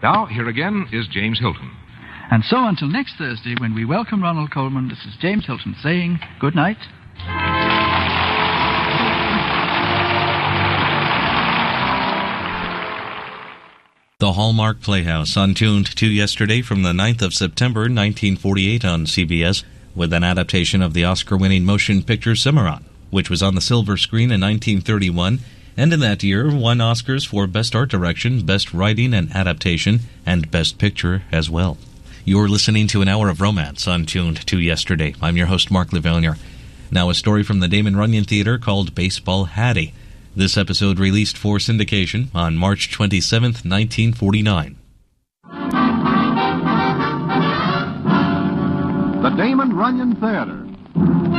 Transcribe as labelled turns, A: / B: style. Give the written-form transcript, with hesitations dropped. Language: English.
A: Now, here again is James Hilton.
B: And so until next Thursday, when we welcome Ronald Colman, this is James Hilton saying good night.
C: The Hallmark Playhouse, untuned to yesterday from the 9th of September, 1948 on CBS, with an adaptation of the Oscar-winning motion picture Cimarron, which was on the silver screen in 1931, and in that year won Oscars for Best Art Direction, Best Writing and Adaptation, and Best Picture as well. You're listening to an hour of romance, untuned to yesterday. I'm your host, Mark Lavalier. Now a story from the Damon Runyon Theater called Baseball Hattie. This episode released for syndication on March 27, 1949.
D: The Damon Runyon Theater.